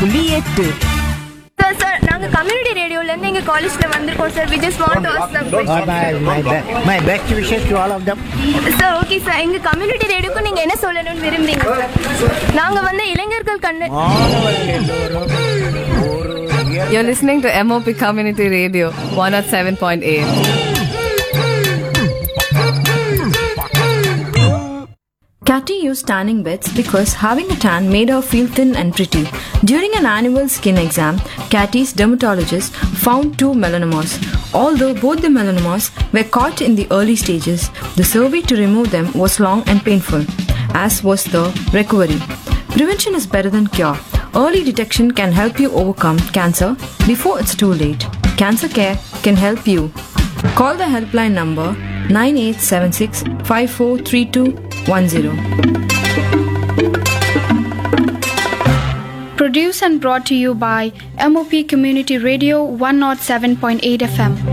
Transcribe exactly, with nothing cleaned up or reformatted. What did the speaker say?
புள்ளி எட்டு. Sir sir நாங்கள் கம்யூனிட்டி ரேடியோலேருந்து எங்கள் காலேஜில் வந்திருக்கோம் sir. We just want to ask some My best wishes to all of them. Sir okay sir, எங்கள் கம்யூனிட்டி ரேடியோக்கு நீங்கள் என்ன சொல்லணும்னு விரும்புறீங்க சார்? நாங்கள் வந்து இளைஞர்கள் கண்டு You're listening to M O P Community Radio one oh seven point eight. Catty used tanning beds because having a tan made her feel thin and pretty. During an annual skin exam, Catty's dermatologist found two melanomas. Although both the melanomas were caught in the early stages, the survey to remove them was long and painful, as was the recovery. Prevention is better than cure. Early detection can help you overcome cancer before it's too late. Cancer Care can help you. Call the helpline number nine eight seven six five four three two one zero. Produced and brought to you by M O P Community Radio one oh seven point eight F M.